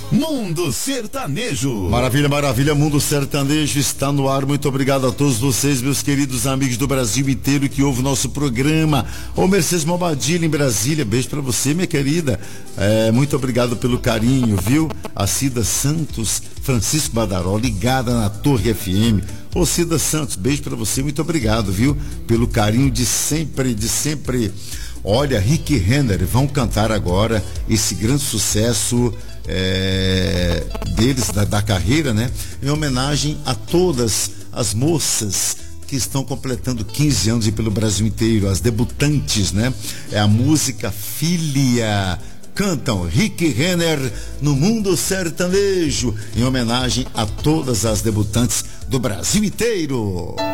Mundo Sertanejo. Maravilha, maravilha, Mundo Sertanejo está no ar. Muito obrigado a todos vocês, meus queridos amigos do Brasil inteiro que ouvem o nosso programa. Ô Mercedes Mobadilha em Brasília, beijo pra você, minha querida. Muito obrigado pelo carinho, viu? A Cida Santos, Francisco Badaró, ligada na Torre FM. Ô Cida Santos, beijo pra você, muito obrigado, viu? Pelo carinho de sempre, de sempre. Olha, Rick Renner vão cantar agora esse grande sucesso deles, da carreira, né? Em homenagem a todas as moças que estão completando 15 anos e pelo Brasil inteiro, as debutantes, né? É a música Filha. Cantam Rick Renner no Mundo Sertanejo, em homenagem a todas as debutantes do Brasil inteiro.